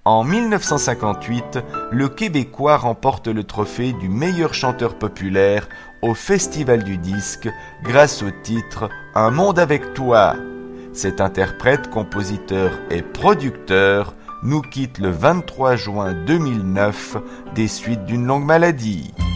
En 1958, le Québécois remporte le trophée du meilleur chanteur populaire au Festival du disque grâce au titre « Un monde avec toi ». Cet interprète, compositeur et producteur nous quitte le 23 juin 2009 des suites d'une longue maladie.